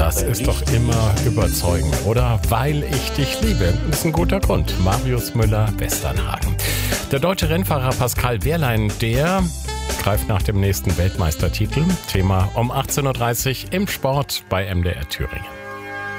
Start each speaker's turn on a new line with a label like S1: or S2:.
S1: das ist doch immer überzeugend, oder? Weil ich dich liebe, ist ein guter Grund. Marius Müller, Westernhagen. Der deutsche Rennfahrer Pascal Wehrlein, der greift nach dem nächsten Weltmeistertitel. Thema um 18.30 Uhr im Sport bei MDR Thüringen.